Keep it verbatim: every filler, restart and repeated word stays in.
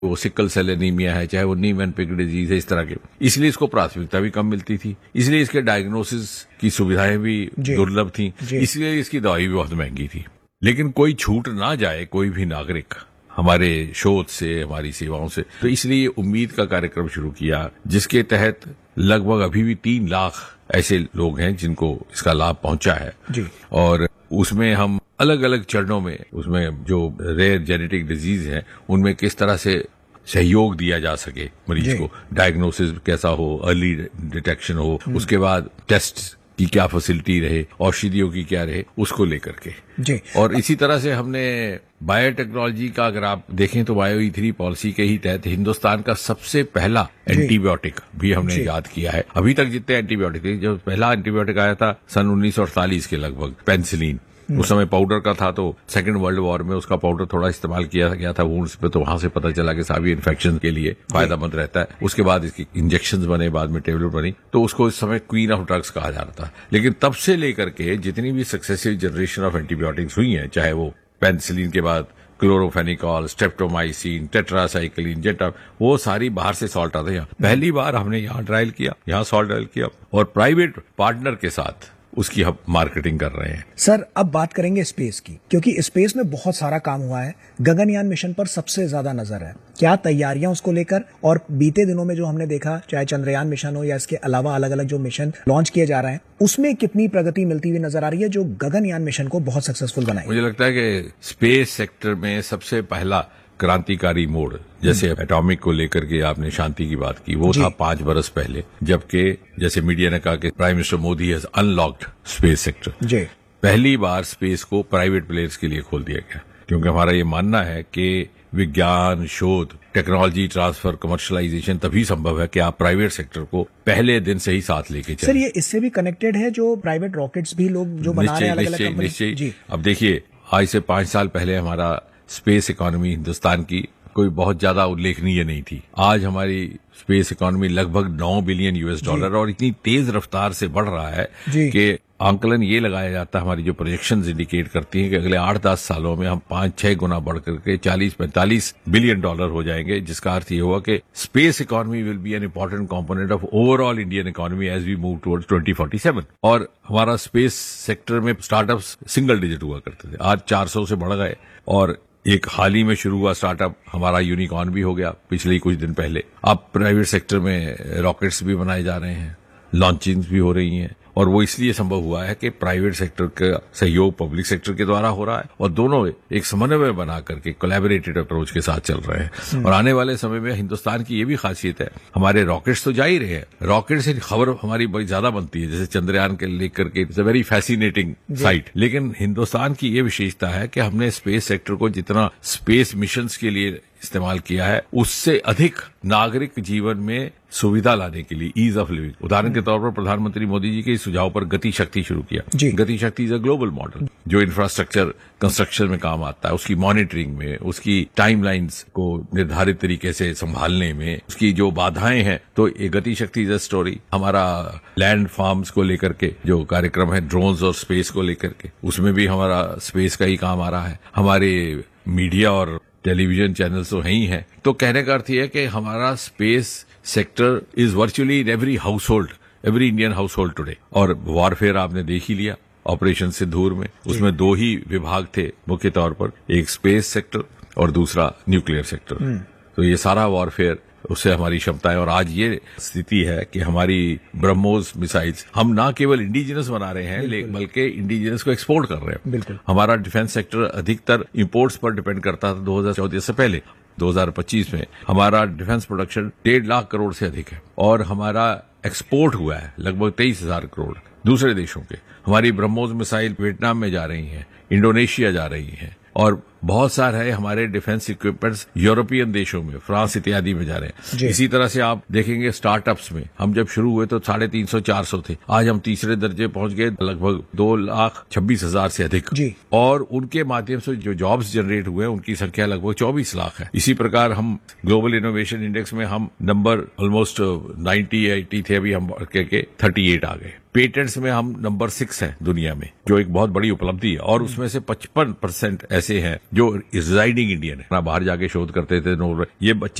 वो sickle cell anaemia है, चाहे वो नीमन पिग डिजीज है, इस तरह के, इसलिए इसको प्राथमिकता भी कम मिलती थी, इसलिए इसके डायग्नोसिस की सुविधाएं भी दुर्लभ थी, इसलिए इसकी दवाई भी बहुत महंगी थी। लेकिन कोई छूट ना जाए कोई भी नागरिक हमारे शोध से, हमारी सेवाओं से, तो इसलिए उम्मीद का कार्यक्रम शुरू किया, जिसके तहत लगभग अभी भी तीन लाख ऐसे लोग हैं जिनको इसका लाभ पहुंचा है जी। और उसमें हम अलग अलग चरणों में, उसमें जो रेयर जेनेटिक डिजीज है उनमें किस तरह से सहयोग दिया जा सके मरीज को, डायग्नोसिस कैसा हो, अर्ली डिटेक्शन हो, उसके बाद टेस्ट की क्या फैसिलिटी रहे, औषधियों की क्या रहे, उसको लेकर के जी। और इसी तरह से हमने बायोटेक्नोलॉजी का अगर आप देखें तो बायो ई थ्री पॉलिसी के ही तहत हिंदुस्तान का सबसे पहला एंटीबायोटिक भी हमने याद किया है। अभी तक जितने एंटीबायोटिक थे, जो पहला एंटीबायोटिक आया था सन उन्नीस सौ अड़तालीस के लगभग, पेनिसिलिन, उस समय पाउडर का था, तो सेकेंड वर्ल्ड वॉर में उसका पाउडर थोड़ा इस्तेमाल किया गया था वुंड्स पे, तो वहां से पता चला कि सारी इन्फेक्शन के लिए फायदेमंद रहता है। उसके बाद इसकी इंजेक्शंस बने, बाद में टेबलेट बनी, तो उसको इस समय क्वीन ऑफ ड्रग्स कहा जा रहा था। लेकिन तब से लेकर के जितनी भी सक्सेसिव जनरेशन ऑफ एंटीबायोटिक्स हुई हैं, चाहे वो पेनिसिलिन के बाद क्लोरोफेनिकॉल, स्ट्रेप्टोमाइसिन, टेट्रासाइक्लिन, जेटा, वो सारी बाहर से सॉल्ट आते हैं। पहली बार हमने यहाँ ट्रायल किया, यहाँ सॉल्ट ट्रायल किया, और प्राइवेट पार्टनर के साथ उसकी हम मार्केटिंग कर रहे हैं। सर, अब बात करेंगे स्पेस की, क्योंकि स्पेस में बहुत सारा काम हुआ है। गगनयान मिशन पर सबसे ज्यादा नजर है, क्या तैयारियां उसको लेकर, और बीते दिनों में जो हमने देखा, चाहे चंद्रयान मिशन हो या इसके अलावा अलग अलग जो मिशन लॉन्च किए जा रहे हैं, उसमें कितनी प्रगति मिलती हुई नजर आ रही है जो गगनयान मिशन को बहुत सक्सेसफुल बनाएगी? मुझे लगता है कि स्पेस सेक्टर में सबसे पहला क्रांतिकारी मोड़, जैसे एटॉमिक को लेकर के आपने शांति की बात की, वो था पांच बरस पहले, जबकि जैसे मीडिया ने कहा कि prime minister Modi has unlocked space sector. पहली बार स्पेस को प्राइवेट प्लेयर्स के लिए खोल दिया गया, क्योंकि हमारा ये मानना है कि विज्ञान, शोध, टेक्नोलॉजी ट्रांसफर, कमर्शलाइजेशन तभी संभव है कि आप प्राइवेट सेक्टर को पहले दिन से ही साथ लेके चलें। सर, ये इससे भी कनेक्टेड है जो प्राइवेट रॉकेट्स भी लोग जो बना रहे हैं अलग अलग कंपनी। निश्चय। अब देखिए, आज से पांच साल पहले हमारा स्पेस इकोनॉमी हिंदुस्तान की कोई बहुत ज्यादा उल्लेखनीय नहीं थी। आज हमारी स्पेस इकोनॉमी लगभग नौ बिलियन यूएस डॉलर और इतनी तेज रफ्तार से बढ़ रहा है कि आंकलन ये लगाया जाता है, हमारी जो प्रोजेक्शंस इंडिकेट करती हैं कि अगले आठ दस सालों में हम पांच छह गुना बढ़ करके चालीस पैंतालीस बिलियन डॉलर हो जाएंगे, जिसका अर्थ ये हुआ कि space economy will be an important component of overall Indian economy as we move towards twenty forty seven. और हमारा स्पेस सेक्टर में स्टार्टअप्स सिंगल डिजिट हुआ करते थे, आज चार सौ से बढ़ गए, और एक हाल ही में शुरू हुआ स्टार्टअप हमारा यूनिकॉर्न भी हो गया पिछले कुछ दिन पहले। अब प्राइवेट सेक्टर में रॉकेट्स भी बनाए जा रहे हैं, लॉन्चिंग्स भी हो रही हैं, और वो इसलिए संभव हुआ है कि प्राइवेट सेक्टर का सहयोग पब्लिक सेक्टर के द्वारा हो रहा है, और दोनों एक समन्वय बना करके कोलैबोरेटेड अप्रोच के साथ चल रहे हैं। और आने वाले समय में हिंदुस्तान की ये भी खासियत है, हमारे रॉकेट्स तो जा ही रहे हैं, रॉकेट से खबर हमारी बड़ी ज्यादा बनती है, जैसे चंद्रयान के लेकर के, it's a very fascinating site. लेकिन हिंदुस्तान की ये विशेषता है कि हमने स्पेस सेक्टर को जितना स्पेस मिशंस के लिए इस्तेमाल किया है, उससे अधिक नागरिक जीवन में सुविधा लाने के लिए, ईज ऑफ लिविंग। उदाहरण के तौर पर प्रधानमंत्री मोदी जी के सुझाव पर गति शक्ति शुरू किया। गति शक्ति इज अ ग्लोबल मॉडल जो इंफ्रास्ट्रक्चर कंस्ट्रक्शन में काम आता है, उसकी मॉनिटरिंग में, उसकी टाइमलाइंस को निर्धारित तरीके से संभालने में, उसकी जो बाधाएं हैं, तो ये गति शक्ति इज अ स्टोरी। हमारा लैंड फार्म्स को लेकर के जो कार्यक्रम है, ड्रोन्स और स्पेस को लेकर के, उसमें भी हमारा स्पेस का ही काम आ रहा है। हमारे मीडिया और टेलीविजन चैनल्स तो हैं ही हैं। तो कहने का अर्थ यह है कि हमारा space sector is virtually in every house hold, every Indian house hold today. और वॉरफेयर आपने देख ही लिया ऑपरेशन सिंदूर में, उसमें दो ही विभाग थे मुख्य तौर पर, एक स्पेस सेक्टर और दूसरा न्यूक्लियर सेक्टर। तो ये सारा वॉरफेयर, उससे हमारी क्षमताएं, और आज ये स्थिति है कि हमारी ब्रह्मोस मिसाइल्स हम ना केवल इंडिजिनस बना रहे हैं, बल्कि इंडिजिनस को एक्सपोर्ट कर रहे हैं। बिल्कुल। हमारा डिफेंस सेक्टर अधिकतर इंपोर्ट्स पर डिपेंड करता था दो हजार चौदह से पहले। दो हजार पच्चीस में हमारा डिफेंस प्रोडक्शन डेढ़ लाख करोड़ से अधिक है, और हमारा एक्सपोर्ट हुआ है लगभग तेईस हजार करोड़ दूसरे देशों के। हमारी ब्रह्मोस मिसाइल वियतनाम में जा रही है, इंडोनेशिया जा रही है, और बहुत सारे हमारे डिफेंस इक्विपमेंट्स यूरोपियन देशों में, फ्रांस इत्यादि में जा रहे हैं। इसी तरह से आप देखेंगे स्टार्टअप्स में, हम जब शुरू हुए तो साढ़े तीन सौ चार सौ थे, आज हम तीसरे दर्जे पहुंच गए, लगभग दो लाख छब्बीस हजार से अधिक जी। और उनके माध्यम से जो जॉब्स जनरेट हुए उनकी संख्या लगभग चौबीस लाख है। इसी प्रकार हम ग्लोबल इनोवेशन इंडेक्स में हम number almost ninety at the, अभी हम के थर्टी एट आ गए। पेटेंट्स में हम नंबर सिक्स हैं दुनिया में, जो एक बहुत बड़ी उपलब्धि है, और उसमें से पचपन परसेंट ऐसे हैं जो रिजाइडिंग इंडियन है, बाहर जाके शोध करते थे, ये बच्चे